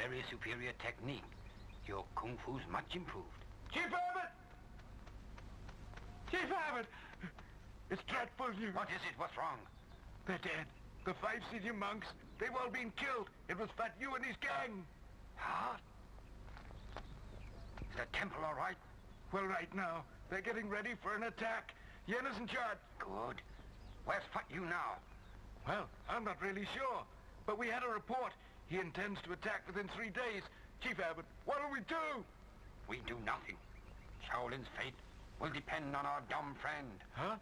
very superior technique. Your kung fu's much improved. Chief Abbott! Chief Abbott! It's dreadful news. What is it? What's wrong? They're dead. The 5 senior monks, they've all been killed. It was Fat Yu and his gang. Huh? Is the temple all right? Well, right now, they're getting ready for an attack. Yen is in charge. Good. Where's Fat Yu now? Well, I'm not really sure. But we had a report. He intends to attack within 3 days. Chief Abbott, what'll we do? We do nothing. Shaolin's fate will depend on our dumb friend. Huh?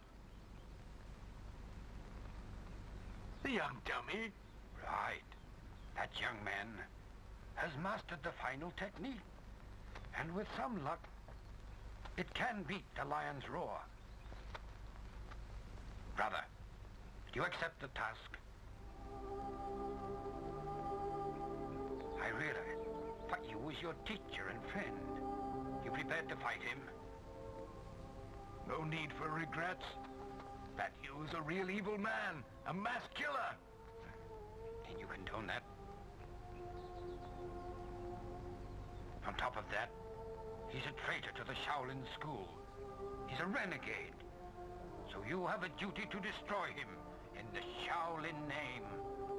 The young dummy? Right. That young man has mastered the final technique. And with some luck, it can beat the lion's roar. Brother, do you accept the task? I realize Fat Yu was your teacher and friend. You prepared to fight him? No need for regrets. Fat Yu is a real evil man, a mass killer. Then you condone that? On top of that, he's a traitor to the Shaolin school. He's a renegade. So you have a duty to destroy him in the Shaolin name.